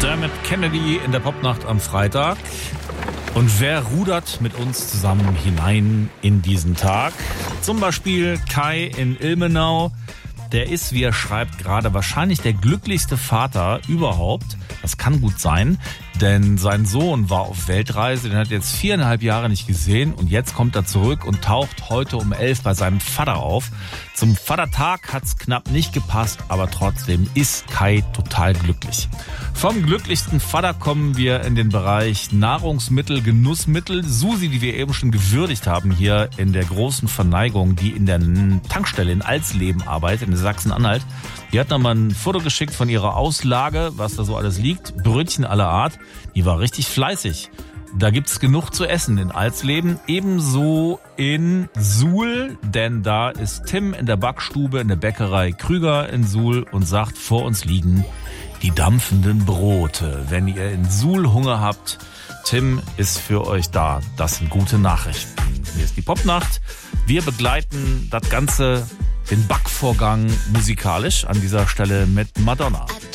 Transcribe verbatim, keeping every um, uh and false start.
Dermot Kennedy in der Popnacht am Freitag. Und wer rudert mit uns zusammen hinein in diesen Tag? Zum Beispiel Kai in Ilmenau. Der ist, wie er schreibt, gerade wahrscheinlich der glücklichste Vater überhaupt. Das kann gut sein, denn sein Sohn war auf Weltreise, den hat er jetzt viereinhalb Jahre nicht gesehen und jetzt kommt er zurück und taucht heute um elf bei seinem Vater auf. Zum Vatertag hat's knapp nicht gepasst, aber trotzdem ist Kai total glücklich. Vom glücklichsten Vater kommen wir in den Bereich Nahrungsmittel, Genussmittel. Susi, die wir eben schon gewürdigt haben hier in der großen Verneigung, die in der Tankstelle in Alsleben arbeitet, in Sachsen-Anhalt. Die hat nochmal ein Foto geschickt von ihrer Auslage, was da so alles liegt. Brötchen aller Art. Die war richtig fleißig. Da gibt's genug zu essen in Alsleben. Ebenso in Suhl, denn da ist Tim in der Backstube in der Bäckerei Krüger in Suhl und sagt, vor uns liegen die dampfenden Brote. Wenn ihr in Suhl Hunger habt, Tim ist für euch da. Das sind gute Nachrichten. Hier ist die Popnacht. Wir begleiten das Ganze, den Backvorgang musikalisch an dieser Stelle mit Madonna.